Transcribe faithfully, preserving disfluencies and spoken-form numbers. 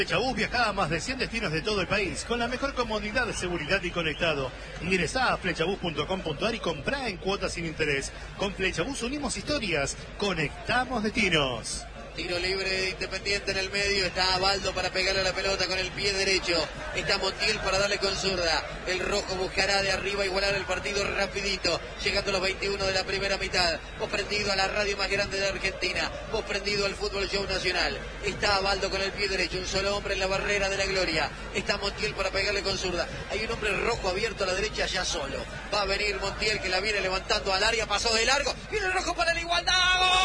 Flechabús viaja a más de cien destinos de todo el país con la mejor comodidad, seguridad y conectado. Ingresá a flechabús punto com punto ar y comprá en cuotas sin interés. Con Flechabús unimos historias, conectamos destinos. Tiro libre de Independiente en el medio. Está Baldo para pegarle a la pelota con el pie derecho. Está Montiel para darle con zurda. El rojo buscará de arriba igualar el partido rapidito. Llegando a los veintiuno de la primera mitad. Vos prendido a la radio más grande de Argentina. Vos prendido al Fútbol Show Nacional. Está Baldo con el pie derecho. Un solo hombre en la barrera de la gloria. Está Montiel para pegarle con zurda. Hay un hombre rojo abierto a la derecha ya solo. Va a venir Montiel que la viene levantando al área. Pasó de largo. Viene el rojo para la igualdad. ¡Gol!